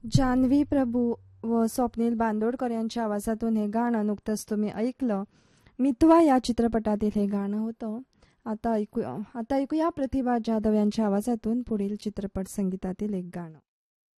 जान्हवी प्रभू व स्वप्नील बांदोडकर यांच्या आवाजातून हे गाणं नुकतंच तुम्ही ऐकलं. मितवा या चित्रपटातील हे गाणं होतं. आता ऐकूया प्रतिभा जाधव यांच्या आवाजातून पुढील चित्रपट संगीतातील एक गाणं.